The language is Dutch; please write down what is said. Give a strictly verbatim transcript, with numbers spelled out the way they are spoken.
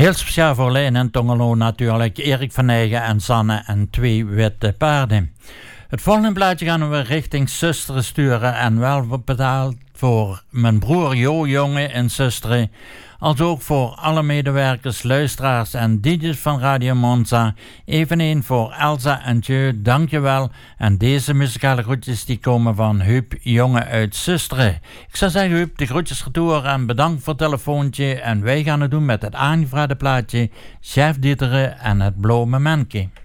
Heel speciaal voor Leen en Tongelo natuurlijk, Erik van Nijgen en Sanne en twee witte paarden. Het volgende plaatje gaan we richting Susteren sturen en wel betaald voor mijn broer Jo Jonge in Susteren. Als ook voor alle medewerkers, luisteraars en D J's van Radio Monza. Eveneen voor Elsa en Tjeu, dankjewel. En deze muzikale groetjes die komen van Huub Jonge uit Susteren. Ik zou zeggen Huub, de groetjes retour en bedankt voor het telefoontje. En wij gaan het doen met het aangevraagde plaatje Chef Dieteren en het Blome Menke.